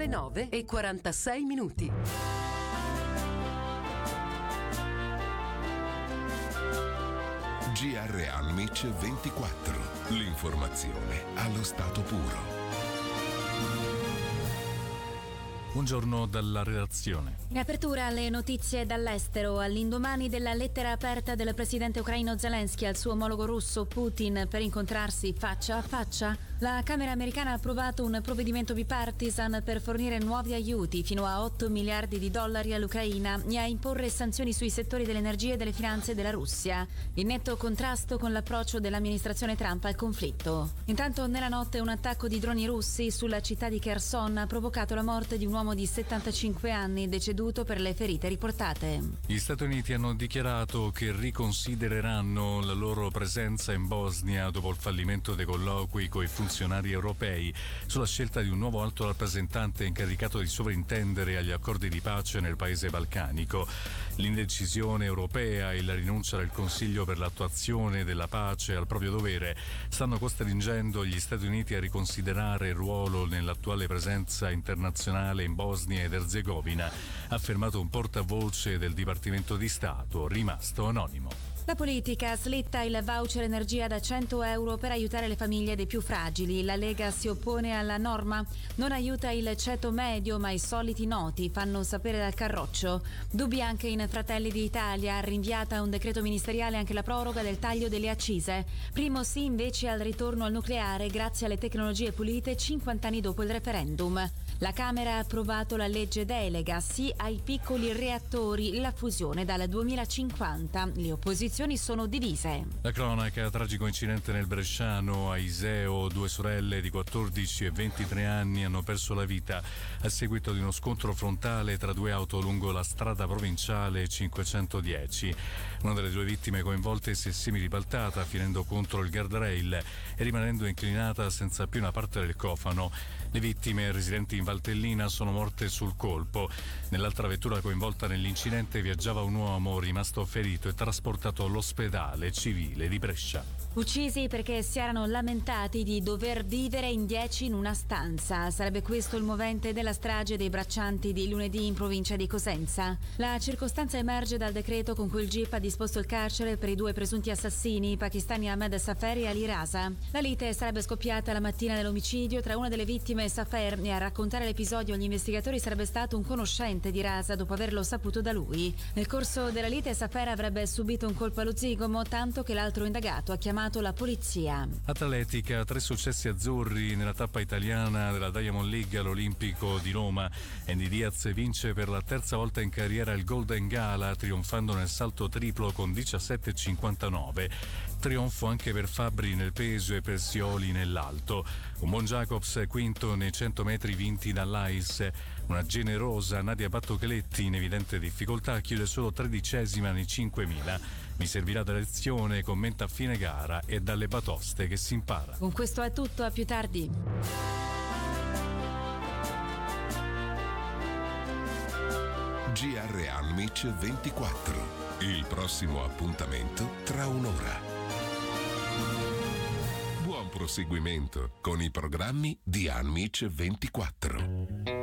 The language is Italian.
ore 9:46. GR Almic 24. L'informazione allo stato puro. Buongiorno dalla redazione. In apertura alle notizie dall'estero, all'indomani della lettera aperta del presidente ucraino Zelensky al suo omologo russo Putin per incontrarsi faccia a faccia, la Camera americana ha approvato un provvedimento bipartisan per fornire nuovi aiuti fino a $8 miliardi all'Ucraina e a imporre sanzioni sui settori dell'energia e delle finanze della Russia, in netto contrasto con l'approccio dell'amministrazione Trump al conflitto. Intanto nella notte un attacco di droni russi sulla città di Kherson ha provocato la morte di un uomo di 75 anni deceduto per le ferite riportate. Gli Stati Uniti hanno dichiarato che riconsidereranno la loro presenza in Bosnia dopo il fallimento dei colloqui coi funzionari europei sulla scelta di un nuovo alto rappresentante incaricato di sovrintendere agli accordi di pace nel paese balcanico. L'indecisione europea e la rinuncia del Consiglio per l'attuazione della pace al proprio dovere stanno costringendo gli Stati Uniti a riconsiderare il ruolo nell'attuale presenza internazionale in Bosnia ed Erzegovina, ha affermato un portavoce del Dipartimento di Stato rimasto anonimo. La politica slitta il voucher energia da €100 per aiutare le famiglie dei più fragili. La Lega si oppone alla norma. Non aiuta il ceto medio, ma i soliti noti, fanno sapere dal Carroccio. Dubbi anche in Fratelli d'Italia, rinviata a un decreto ministeriale anche la proroga del taglio delle accise. Primo sì invece al ritorno al nucleare grazie alle tecnologie pulite 50 anni dopo il referendum. La Camera ha approvato la legge delega, sì ai piccoli reattori, la fusione dal 2050. Le opposizioni sono divise. La cronaca, tragico incidente nel Bresciano, a Iseo, 2 sorelle di 14 e 23 anni hanno perso la vita a seguito di uno scontro frontale tra 2 auto lungo la strada provinciale 510. Una delle 2 vittime coinvolte si è semiribaltata finendo contro il guardrail e rimanendo inclinata senza più una parte del cofano. Le vittime, residenti in Valtellina, sono morte sul colpo. Nell'altra vettura coinvolta nell'incidente viaggiava un uomo rimasto ferito e trasportato all'ospedale civile di Brescia. Uccisi perché si erano lamentati di dover vivere in 10 in una stanza. Sarebbe questo il movente della strage dei braccianti di lunedì in provincia di Cosenza. La circostanza emerge dal decreto con cui il GIP ha disposto il carcere per i 2 presunti assassini, i pakistani Ahmed Safer e Ali Rasa. La lite sarebbe scoppiata la mattina dell'omicidio tra una delle vittime e Safer, e a raccontare l'episodio agli investigatori sarebbe stato un conoscente di Rasa dopo averlo saputo da lui. Nel corso della lite Safer avrebbe subito un colpo allo zigomo, tanto che l'altro indagato ha chiamato la polizia. Atletica, 3 successi azzurri nella tappa italiana della Diamond League all'Olimpico di Roma. Andy Diaz vince per la 3ª volta in carriera il Golden Gala, trionfando nel salto triplo con 17,59. Trionfo anche per Fabbri nel peso e per Scioli nell'alto. Un buon Jacobs quinto nei 100 metri vinti dall'AIS. Una generosa Nadia Battocletti in evidente difficoltà chiude solo 13ª nei 5.000. Mi servirà da lezione, commenta a fine gara, e dalle batoste che si impara. Con questo è tutto, a più tardi. GR Almic 24. Il prossimo appuntamento tra un'ora. Buon proseguimento con i programmi di Almic 24.